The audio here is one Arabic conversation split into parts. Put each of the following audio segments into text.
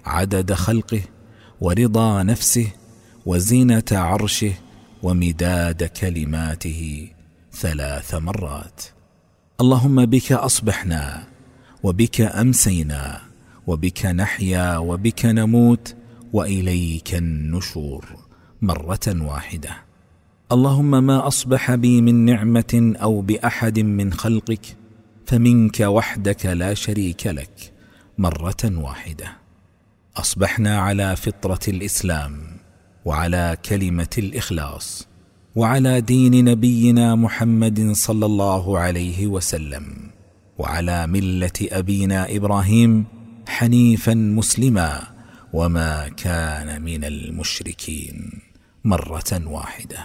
عدد خلقه ورضا نفسه وزينة عرشه ومداد كلماته 3 مرات. اللهم بك أصبحنا وبك أمسينا وبك نحيا وبك نموت وإليك النشور 1 واحدة. اللهم ما أصبح بي من نعمة أو بأحد من خلقك فمنك وحدك لا شريك لك 1 واحدة. أصبحنا على فطرة الإسلام وعلى كلمة الإخلاص وعلى دين نبينا محمد صلى الله عليه وسلم وعلى ملة أبينا إبراهيم حنيفا مسلما وما كان من المشركين 1 واحدة.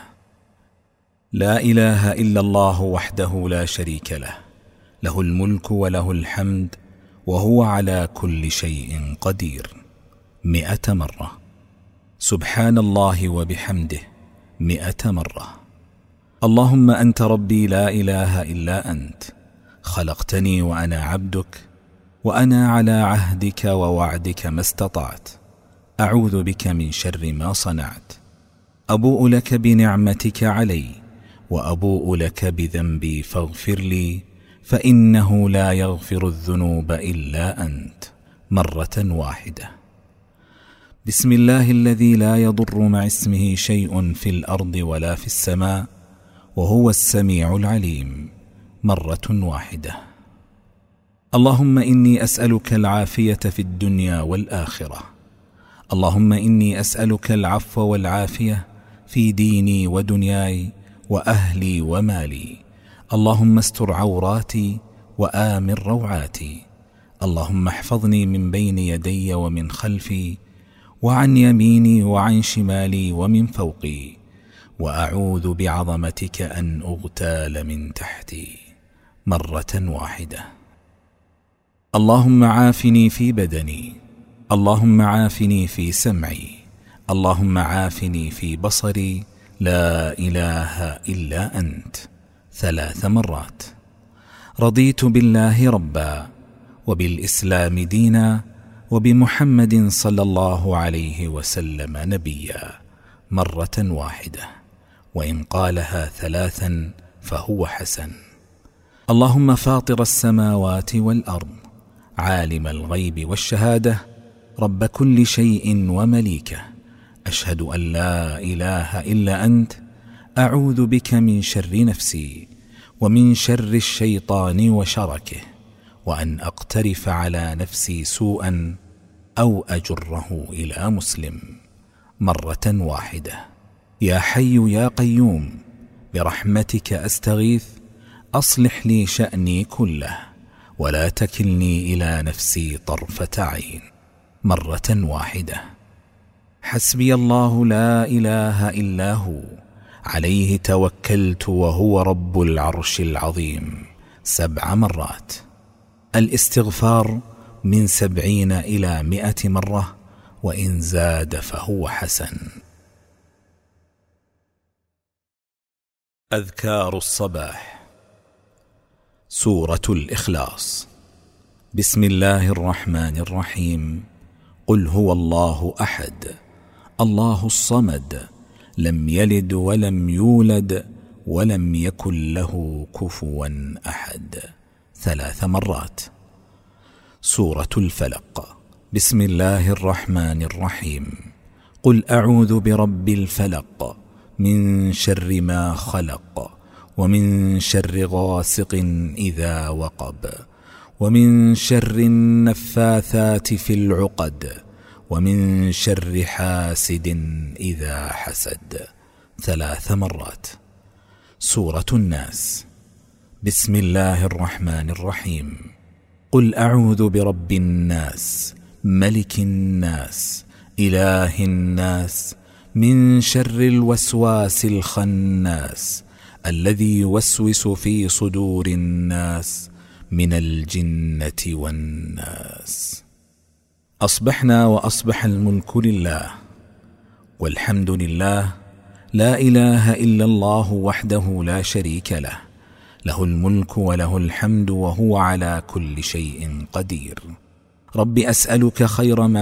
لا إله إلا الله وحده لا شريك له، له الملك وله الحمد وهو على كل شيء قدير 100 مرة. سبحان الله وبحمده 100 مرة. اللهم أنت ربي لا إله إلا أنت، خلقتني وأنا عبدك وأنا على عهدك ووعدك ما استطعت، أعوذ بك من شر ما صنعت، أبوء لك بنعمتك علي وأبوء لك بذنبي فاغفر لي فإنه لا يغفر الذنوب إلا أنت 1 واحدة. بسم الله الذي لا يضر مع اسمه شيء في الأرض ولا في السماء وهو السميع العليم 1 واحدة. اللهم إني أسألك العافية في الدنيا والآخرة. اللهم إني أسألك العفو والعافية في ديني ودنياي وأهلي ومالي. اللهم استر عوراتي وآمن روعاتي. اللهم احفظني من بين يدي ومن خلفي وعن يميني وعن شمالي ومن فوقي، وأعوذ بعظمتك أن أغتال من تحتي 1 واحدة. اللهم عافني في بدني، اللهم عافني في سمعي، اللهم عافني في بصري، لا إله إلا أنت 3 مرات. رضيت بالله ربا وبالإسلام دينا وبمحمد صلى الله عليه وسلم نبيا 1 واحدة، وإن قالها 3 فهو حسن. اللهم فاطر السماوات والأرض، عالم الغيب والشهادة، رب كل شيء ومليكه، أشهد أن لا إله إلا أنت، أعوذ بك من شر نفسي ومن شر الشيطان وشركه، وأن أقترف على نفسي سوءا أو أجره إلى مسلم 1 واحدة. يا حي يا قيوم برحمتك أستغيث، أصلح لي شأني كله ولا تكلني إلى نفسي طرفة عين 1 واحدة. حسبي الله لا إله إلا هو، عليه توكلت وهو رب العرش العظيم 7 مرات. الاستغفار من 70 إلى 100 مرة، وإن زاد فهو حسن. أذكار الصباح. سورة الإخلاص. بسم الله الرحمن الرحيم. قل هو الله أحد الله الصمد لم يلد ولم يولد ولم يكن له كفوا أحد 3 مرات. سورة الفلق. بسم الله الرحمن الرحيم. قل أعوذ برب الفلق من شر ما خلق ومن شر غاسق إذا وقب ومن شر النفاثات في العقد ومن شر حاسد إذا حسد 3 مرات. سورة الناس. بسم الله الرحمن الرحيم. قل أعوذ برب الناس ملك الناس إله الناس من شر الوسواس الخناس الذي يوسوس في صدور الناس من الجنة والناس. أصبحنا وأصبح الملك لله والحمد لله، لا إله إلا الله وحده لا شريك له، له الملك وله الحمد وهو على كل شيء قدير. رب أسألك خير ما